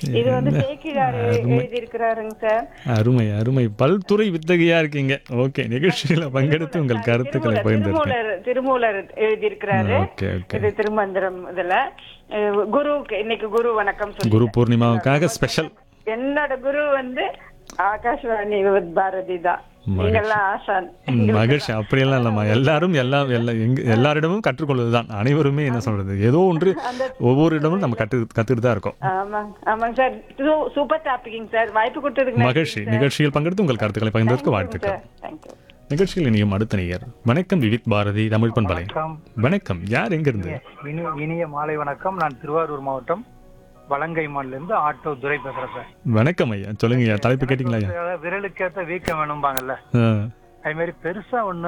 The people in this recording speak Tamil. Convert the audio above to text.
இது வந்து என்ன சேக்கிழார் அருமை எழுதியிருக்கிறாருங்க சார். அருமை அருமை பல்துறை வித்தகையா இருக்கீங்க. ஓகே, நிகழ்ச்சியில பங்கெடுத்து திருமூலர் உங்கள் சாரி கருத்துக்களை திருமூலர் பகிர்ந்திருக்கேன். திருமூலர் எழுதியிருக்கிறாரு. Okay okay. இது திருமந்திரம் இதுல குருவுக்கு இன்னைக்கு குரு வணக்கம் குரு சொல்லிட்டேன். பூர்ணிமாவுக்காக ஸ்பெஷல். என்னோட குரு வந்து ஆகாஷ்வாணி வித் பாரதி தான். நீங்கெல்லாம் ஆசான். மகிழ்ச்சி. அப்படியெல்லாம் இல்லைம்மா, எல்லாரும் எல்லாரிடமும் கற்றுக்கொள்வதுதான். அனைவருமே என்ன சொல்றது, ஏதோ ஒன்று ஒவ்வொரு இடமும் நம்ம கத்துக்கிட்டு தான் இருக்கோம். ஆமாங்க ஆமாங்க சார். Super டாபிக்ங்க sir. வாய்ப்பு கொடுத்ததுக்கு மகிழ்ச்சி. நிகழ்ச்சியில் பங்கெடுத்து உங்கள் கருத்துக்களை பகிர்ந்ததற்கு வாழ்த்துக்கள். தேங்க்யூ. நிகழ்ச்சியில் இனியும் அடுத்த நேயர். வணக்கம் விவித் பாரதி தமிழ் பண்பலை. வணக்கம், யார் எங்கிருந்து? இனிய மாலை வணக்கம். நான் திருவாரூர் மாவட்டம் வலங்கைமான்ல ஆட்டோ துரை பேசுறேன் சார். வணக்கம் ஐயா, சொல்லுங்க ஐயா, தலைப்பு கேட்டீங்களா ஐயா? விரலுக்கேற்ற வீக்கம் வேணும்பாங்கல்ல, ஆ. அது மாதிரி பெருசா ஒண்ணு